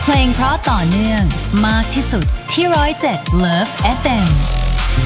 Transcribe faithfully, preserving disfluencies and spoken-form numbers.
เพลงเพราะต่อเนื่องมากที่สุดที่ร้อยเจ็ด Love เอฟ เอ็ม